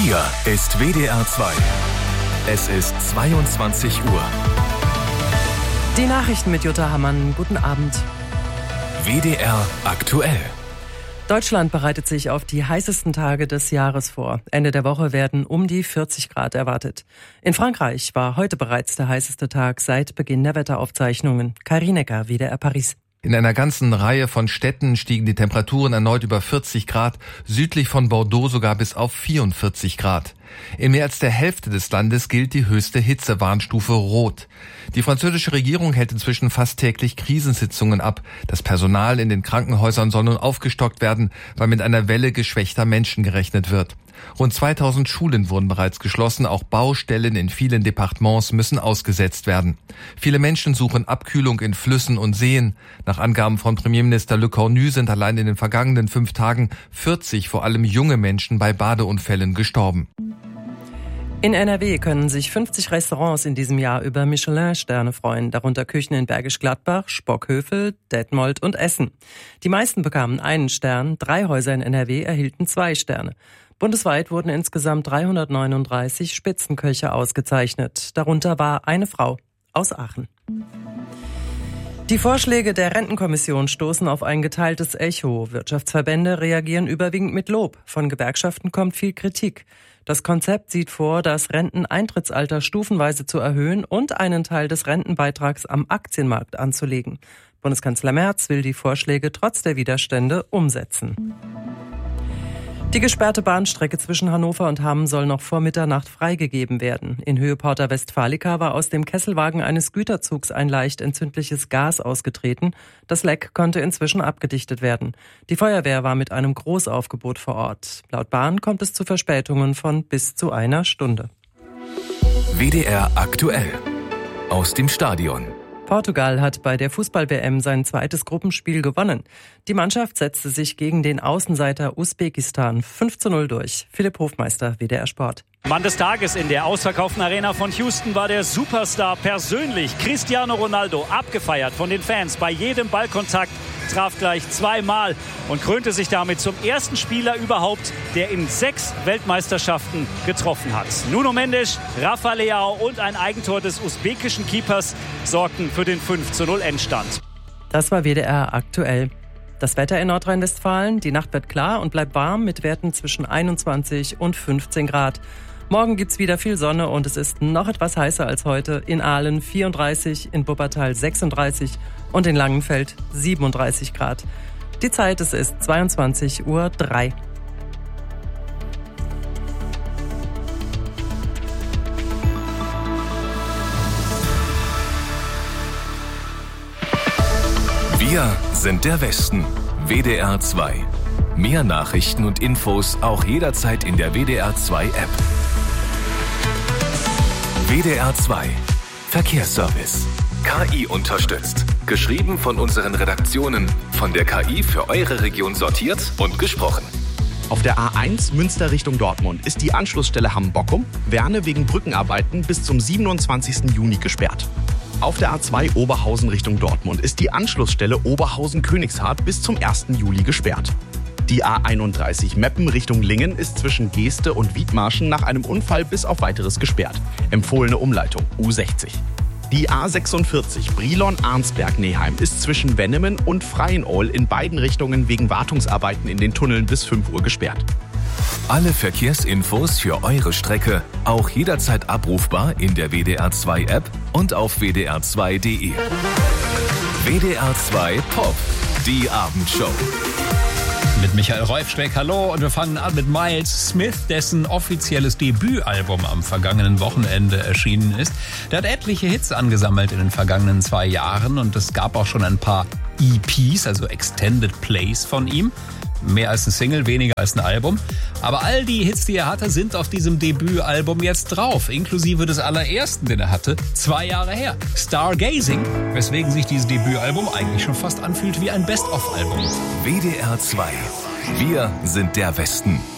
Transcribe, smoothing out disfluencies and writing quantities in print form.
Hier ist WDR 2. Es ist 22 Uhr. Die Nachrichten mit Jutta Hammann. Guten Abend. WDR aktuell. Deutschland bereitet sich auf die heißesten Tage des Jahres vor. Ende der Woche werden um die 40 Grad erwartet. In Frankreich war heute bereits der heißeste Tag seit Beginn der Wetteraufzeichnungen. Kai Rienecker, WDR Paris. In einer ganzen Reihe von Städten stiegen die Temperaturen erneut über 40 Grad, südlich von Bordeaux sogar bis auf 44 Grad. In mehr als der Hälfte des Landes gilt die höchste Hitzewarnstufe Rot. Die französische Regierung hält inzwischen fast täglich Krisensitzungen ab. Das Personal in den Krankenhäusern soll nun aufgestockt werden, weil mit einer Welle geschwächter Menschen gerechnet wird. Rund 2000 Schulen wurden bereits geschlossen, auch Baustellen in vielen Departements müssen ausgesetzt werden. Viele Menschen suchen Abkühlung in Flüssen und Seen. Nach Angaben von Premierminister Le Cornu sind allein in den vergangenen 5 Tagen 40 vor allem junge Menschen bei Badeunfällen gestorben. In NRW können sich 50 Restaurants in diesem Jahr über Michelin-Sterne freuen, darunter Küchen in Bergisch Gladbach, Spockhövel, Detmold und Essen. Die meisten bekamen einen Stern, 3 Häuser in NRW erhielten 2 Sterne. Bundesweit wurden insgesamt 339 Spitzenköche ausgezeichnet. Darunter war eine Frau aus Aachen. Die Vorschläge der Rentenkommission stoßen auf ein geteiltes Echo. Wirtschaftsverbände reagieren überwiegend mit Lob. Von Gewerkschaften kommt viel Kritik. Das Konzept sieht vor, das Renteneintrittsalter stufenweise zu erhöhen und einen Teil des Rentenbeitrags am Aktienmarkt anzulegen. Bundeskanzler Merz will die Vorschläge trotz der Widerstände umsetzen. Die gesperrte Bahnstrecke zwischen Hannover und Hamm soll noch vor Mitternacht freigegeben werden. In Höhe Porta Westfalica war aus dem Kesselwagen eines Güterzugs ein leicht entzündliches Gas ausgetreten. Das Leck konnte inzwischen abgedichtet werden. Die Feuerwehr war mit einem Großaufgebot vor Ort. Laut Bahn kommt es zu Verspätungen von bis zu 1 Stunde. WDR aktuell. Aus dem Stadion. Portugal hat bei der Fußball-WM sein zweites Gruppenspiel gewonnen. Die Mannschaft setzte sich gegen den Außenseiter Usbekistan 5:0 durch. Philipp Hofmeister, WDR Sport. Mann des Tages in der ausverkauften Arena von Houston war der Superstar persönlich. Cristiano Ronaldo, abgefeiert von den Fans bei jedem Ballkontakt, traf gleich 2-mal und krönte sich damit zum ersten Spieler überhaupt, der in 6 Weltmeisterschaften getroffen hat. Nuno Mendes, Rafa Leao und ein Eigentor des usbekischen Keepers sorgten für den 5:0 Endstand. Das war WDR aktuell. Das Wetter in Nordrhein-Westfalen, die Nacht wird klar und bleibt warm mit Werten zwischen 21 und 15 Grad. Morgen gibt's wieder viel Sonne und es ist noch etwas heißer als heute. In Aalen 34, in Wuppertal 36 und in Langenfeld 37 Grad. Die Zeit, es ist 22:03 Uhr. Wir sind der Westen. WDR 2. Mehr Nachrichten und Infos auch jederzeit in der WDR 2 App. WDR 2. Verkehrsservice. KI unterstützt. Geschrieben von unseren Redaktionen. Von der KI für eure Region sortiert und gesprochen. Auf der A1 Münster Richtung Dortmund ist die Anschlussstelle Hamm-Bockum, Werne wegen Brückenarbeiten bis zum 27. Juni gesperrt. Auf der A2 Oberhausen Richtung Dortmund ist die Anschlussstelle Oberhausen-Königshardt bis zum 1. Juli gesperrt. Die A31 Meppen Richtung Lingen ist zwischen Geeste und Wiedmarschen nach einem Unfall bis auf Weiteres gesperrt. Empfohlene Umleitung U60. Die A46 Brilon-Arnsberg-Neheim ist zwischen Wennemen und Freienol in beiden Richtungen wegen Wartungsarbeiten in den Tunneln bis 5 Uhr gesperrt. Alle Verkehrsinfos für eure Strecke auch jederzeit abrufbar in der WDR 2 App und auf wdr2.de. WDR 2 Pop, die Abendshow. Mit Michael Reufschreck, hallo, und wir fangen an mit Miles Smith, dessen offizielles Debütalbum am vergangenen Wochenende erschienen ist. Der hat etliche Hits angesammelt in den vergangenen 2 Jahren und es gab auch schon ein paar EPs, also Extended Plays von ihm. Mehr als ein Single, weniger als ein Album. Aber all die Hits, die er hatte, sind auf diesem Debütalbum jetzt drauf. Inklusive des allerersten, den er hatte, 2 Jahre her. Stargazing, weswegen sich dieses Debütalbum eigentlich schon fast anfühlt wie ein Best-of-Album. WDR 2. Wir sind der Westen.